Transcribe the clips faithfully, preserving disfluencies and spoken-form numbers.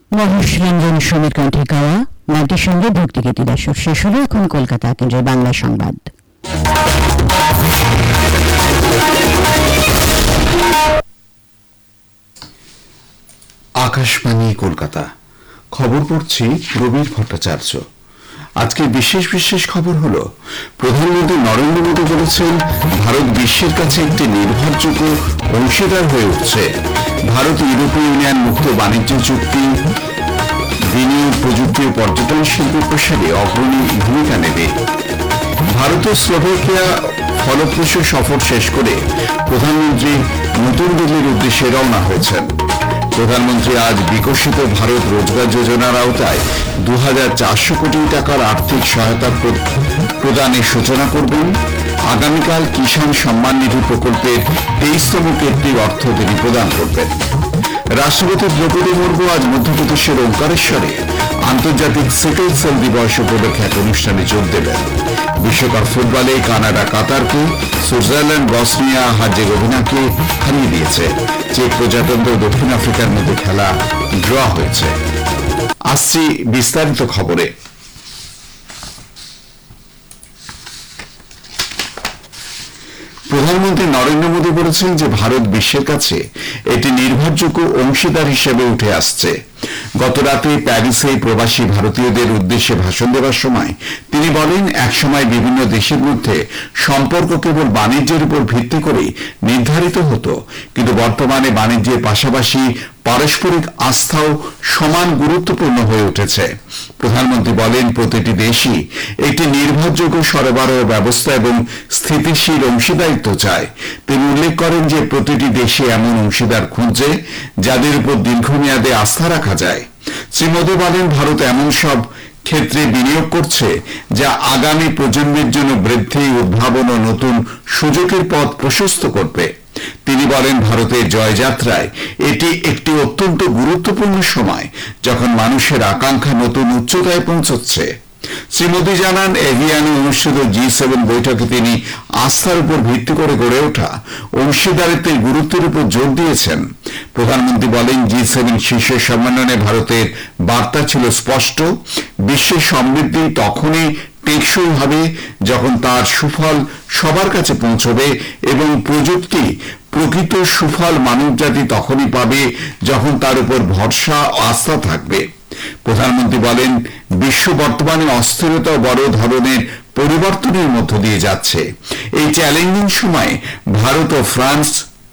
মহেশরঞ্জন সমীর কণ্ঠে গাওয়া গানটির সঙ্গে ভক্তিগীতি দর্শক শেষ হল। এখন কলকাতা কেন্দ্রের বাংলা সংবাদ। আকাশবাণী কলকাতা, খবর পড়ছি রবীর ভট্টাচার্য। আজকে বিশেষ বিশেষ খবর হল, প্রধানমন্ত্রী নরেন্দ্র মোদী বলেছেন ভারত বিশ্বের কাছে একটি নির্ভরযোগ্য অংশীদার হয়ে উঠছে। ভারত ইউরোপীয় ইউনিয়ন মুক্ত বাণিজ্য চুক্তি বিনিয়োগ, প্রযুক্তি ও পর্যটন শিল্পের প্রসারে অগ্রণী ভূমিকা নেবে। ভারত ও স্লোভাকিয়া ফলপ্রসূ সফর শেষ করে প্রধানমন্ত্রী নতুন দিল্লির উদ্দেশ্যে রওনা হয়েছেন। প্রধানমন্ত্রী আজ বিকশিত ভারত রোজগার যোজনার আওতায় দু হাজার চারশো কোটি টাকার আর্থিক সহায়তা প্রদানের সূচনা করবেন। আগামীকাল কিষাণ সম্মান নিধি প্রকল্পের তেইশতম কিস্তির অর্থ তিনি প্রদান করবেন। রাষ্ট্রপতি দ্রৌপদী মুর্মু আজ মধ্যপ্রদেশের ওঙ্কারেশ্বরে আন্তর্জাতিক সিকেল সেল দিবস উপলক্ষে এক অনুষ্ঠানে যোগ দেবেন। বিশ্বকাপ ফুটবলে কানাডা কাতারকে, সুইজারল্যান্ড বসনিয়া হার্জেগোভিনাকে হারিয়ে দিয়েছে। চেক প্রজাতন্ত্র ও দক্ষিণ আফ্রিকার মধ্যে খেলা ড্র হয়েছে। আসছি বিস্তারিত খবরে। প্রধানমন্ত্রী নরেন্দ্র মোদী বলেছেন যে ভারত বিশ্বের কাছে একটি নির্ভরযোগ্য অংশীদার হিসেবে উঠে আসছে। গত রাতে প্যারিসে প্রবাসী ভারতীয়দের উদ্দেশ্যে ভাষণ দেওয়ার সময় তিনি বলেন, একসময় বিভিন্ন দেশের মধ্যে সম্পর্ক কেবল বাণিজ্যের উপর ভিত্তি করে নির্ধারিত হতো, কিন্তু বর্তমানে বাণিজ্যের পাশাপাশি পারস্পরিক আস্থাও সমান গুরুত্বপূর্ণ হয়ে উঠেছে। প্রধানমন্ত্রী বলেন, প্রতিটি দেশই একটি নির্ভরযোগ্য সরবরাহ ব্যবস্থা এবং স্থিতিশীল অংশীদারিত্ব চায়। তিনি উল্লেখ করেন যে প্রতিটি দেশে এমন অংশীদার খুঁজছে যাদের উপর দীর্ঘমেয়াদে আস্থা রাখা যায়। শ্রী মোদী বলেন, ভারত এমন সব ক্ষেত্রে বিনিয়োগ করছে যা আগামী প্রজন্মের জন্য বৃদ্ধি, উদ্ভাবন ও নতুন সুযোগের পথ প্রশস্ত করবে। তিনি বলেন, ভারতের জয়যাত্রায় এটি একটি অত্যন্ত গুরুত্বপূর্ণ সময়, যখন মানুষের আকাঙ্ক্ষা নতুন উচ্চতায় পৌঁছচ্ছে। শ্রী মোদী জানান, এভিয়ানে অনুষ্ঠিত জি সেভেন বৈঠকে তিনি আস্থার উপর ভিত্তি করে গড়ে ওঠা অংশীদারিত্বের গুরুত্বের উপর জোর দিয়েছেন। প্রধানমন্ত্রী বলেন, জি সেভেন শীর্ষ সম্মেলনে ভারতের বার্তা ছিল স্পষ্ট, বিশ্বের সমৃদ্ধি তখনই টেকসই হবে যখন তার সুফল সবার কাছে পৌঁছবে, এবং প্রযুক্তি প্রকৃত সুফল মানবজাতি তখনই পাবে যখন তার উপর ভরসা ও আস্থা থাকবে। প্রধানমন্ত্রী বলেন, বিশ্ব বর্তমানে অস্থিরতা ও বড় ধরনের পরিবর্তনের মধ্য দিয়ে যাচ্ছে। এই চ্যালেঞ্জিং সময়ে ভারত ও ফ্রান্স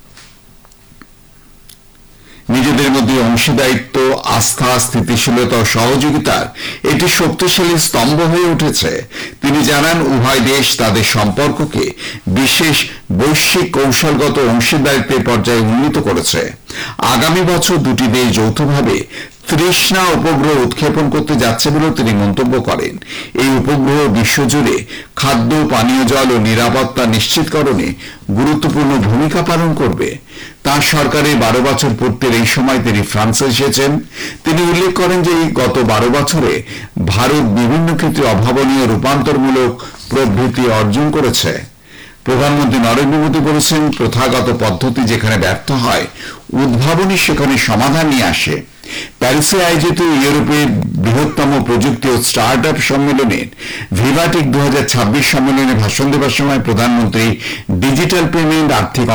নিজেদের মধ্যে অংশীদারিত্ব, আস্থা, স্থিতিশীলতা ও সহযোগিতার একটি শক্তিশালী স্তম্ভ হয়ে উঠেছে। তিনি জানান, উভয় দেশ তাদের সম্পর্ককে বিশেষ বৈশ্বিক কৌশলগত অংশীদারিত্বের পর্যায়ে উন্নীত করেছে। আগামী বছর দুটি দেশ যৌথভাবে তৃষ্ণা উপগ্রহ উৎক্ষেপণ করতে যাচ্ছে বলেও তিনি মন্তব্য করেন। এই উপগ্রহ বিশ্বজুড়ে খাদ্য, পানীয় জল ও নিরাপত্তা নিশ্চিতকরণে গুরুত্বপূর্ণ ভূমিকা পালন করবে। তার সরকারের বারো বছর পূর্তির এই সময় তিনি ফ্রান্সে এসেছেন। তিনি উল্লেখ করেন যে এই গত বারো বছরে ভারত বিভিন্ন ক্ষেত্রে অভাবনীয় রূপান্তরমূলক প্রবৃদ্ধি অর্জন করেছে। প্রধানমন্ত্রী নরেন্দ্র মোদী বলেছেন, প্রথাগত পদ্ধতি যেখানে ব্যর্থ হয়, উদ্ভাবনী সেখানে সমাধান নিয়ে আসে। প্যারিসে আয়োজিত ইউরোপের বৃহত্তম প্রযুক্তি ও স্টার্ট আপ সম্মেলনের ভিভাটেক দু হাজার ছাব্বিশ সম্মেলনে ভাষণ দেওয়ার সময় প্রধানমন্ত্রী ডিজিটাল পেমেন্ট, আর্থিক